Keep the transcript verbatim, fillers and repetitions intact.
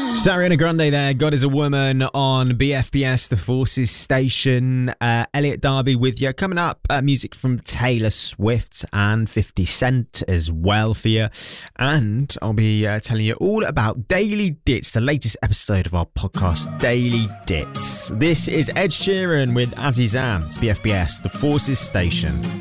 Ariana Grande there, God is a Woman on B F B S, the Forces station. Uh, Elliot Darby with you. Coming up, uh, music from Taylor Swift and fifty Cent as well for you. And I'll be uh, telling you all about Daily Dits, the latest episode of our podcast, Daily Dits. This is Ed Sheeran with Azizam. It's B F B S, the Forces station.